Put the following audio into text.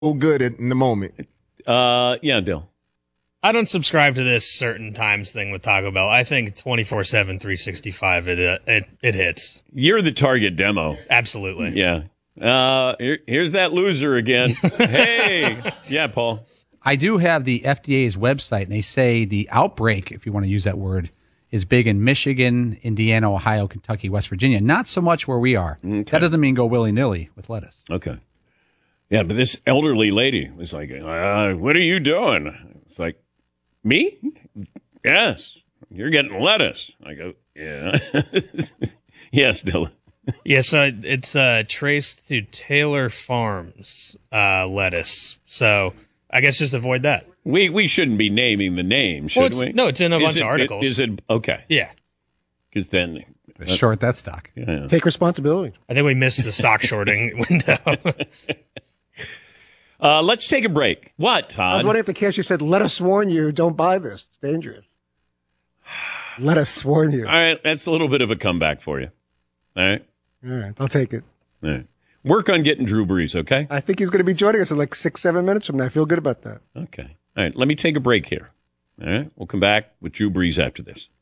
good in the moment. Yeah, Dill. I don't subscribe to this certain times thing with Taco Bell. I think 24/7, 365, it hits. You're the target demo. Absolutely. Yeah. Here's that loser again. Hey. Yeah, Paul. I do have the FDA's website, and they say the outbreak, if you want to use that word, is big in Michigan, Indiana, Ohio, Kentucky, West Virginia. Not so much where we are. Okay. That doesn't mean go willy-nilly with lettuce. Okay. Yeah, but this elderly lady was like, what are you doing? It's like, me? Yes. You're getting lettuce. I go, yeah. Yes, Dylan. Yes, it's traced to Taylor Farms lettuce. So I guess just avoid that. We shouldn't be naming the name, should we? No, it's in a bunch of articles. Is it? Okay. Yeah. Because then... short that stock. Yeah. Take responsibility. I think we missed the stock shorting window. Let's take a break. What, Todd? I was wondering if the cashier said, let us warn you, don't buy this. It's dangerous. Let us warn you. All right, that's a little bit of a comeback for you. All right? All right, I'll take it. All right. Work on getting Drew Brees, okay? I think he's going to be joining us in like 6-7 minutes from now. I feel good about that. Okay. All right, let me take a break here. All right, we'll come back with Drew Brees after this.